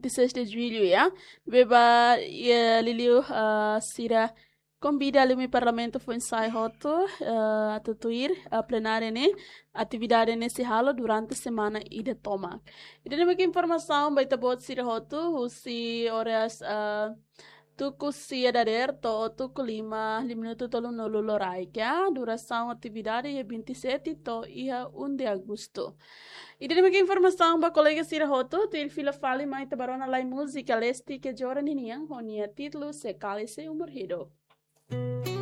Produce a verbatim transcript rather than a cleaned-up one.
vinte e seis de julho, ya. Beba eh, Liliu uh, Sira convida ali o parlamento foi ensaio hoto uh, a tutuir a plenária né atividade nesse halo durante a semana e de toma. E temos informação vai ter bot Sira hoto se horas uh, tuku sia dader to tuku lima lima minuto tolu no lulorai ya duração atividade é vinte e sete to ia um de agosto. E temos aqui informação para colega Sira Hoto, til fila fali mai tabarona lai música lesti que jora niniang honia título se cale se umorrido.